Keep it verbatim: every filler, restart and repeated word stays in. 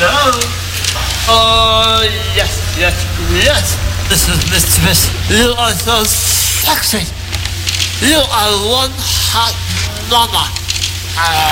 Hello? Oh, yes, yes, yes. This is Mister Miss. You are so sexy. You are one hot mama. Ah.